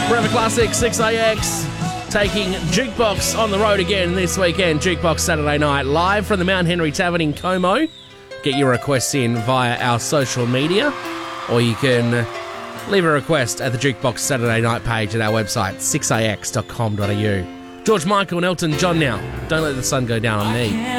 Forever Classic 6AX taking Jukebox on the road again this weekend. Jukebox Saturday night live from the Mount Henry Tavern in Como. Get your requests in via our social media, or you can leave a request at the Jukebox Saturday night page at our website, 6ax.com.au. George Michael and Elton John now. Don't let the sun go down on me.